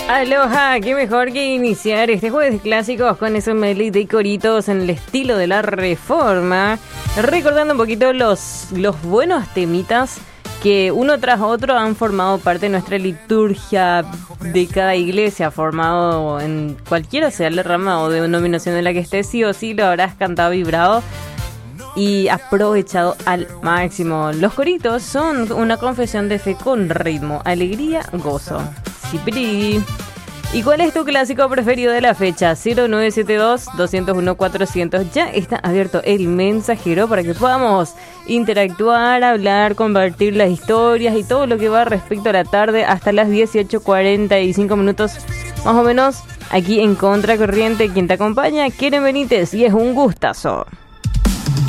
Aloha, qué mejor que iniciar este jueves de clásicos con esos medley de coritos en el estilo de la Reforma, recordando un poquito los buenos temitas que uno tras otro han formado parte de nuestra liturgia de cada iglesia, formado en cualquiera sea la rama o denominación en la que estés, sí o sí lo habrás cantado, vibrado y aprovechado al máximo. Los coritos son una confesión de fe con ritmo, alegría, gozo. Sipiri. ¿Y cuál es tu clásico preferido de la fecha? 0972-201-400. Ya está abierto el mensajero para que podamos interactuar, hablar, compartir las historias y todo lo que va respecto a la tarde hasta las 18:45 minutos más o menos aquí en Contracorriente. Quien te acompaña, Keren Benítez, y es un gustazo.